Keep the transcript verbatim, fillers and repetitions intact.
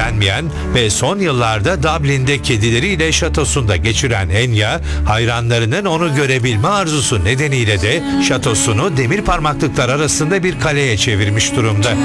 ilgilenmeyen ve son yıllarda Dublin'de kedileriyle şatosunda geçiren Enya, hayranlarının onu görebilme arzusu nedeniyle de şatosunu demir parmaklıklar arasında bir kaleye çevirmiş durumda.